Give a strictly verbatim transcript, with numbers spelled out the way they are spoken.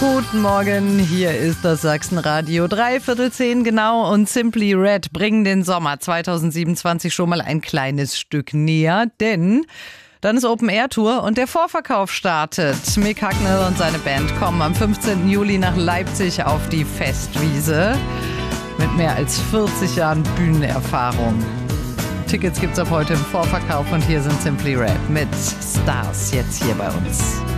Guten Morgen, hier ist das Sachsenradio, dreiviertel zehn genau, und Simply Red bringen den Sommer zwanzig siebenundzwanzig schon mal ein kleines Stück näher, denn dann ist Open Air Tour und der Vorverkauf startet. Mick Hucknall und seine Band kommen am fünfzehnten Juli nach Leipzig auf die Festwiese mit mehr als vierzig Jahren Bühnenerfahrung. Tickets gibt's ab heute im Vorverkauf und hier sind Simply Red mit Stars jetzt hier bei uns.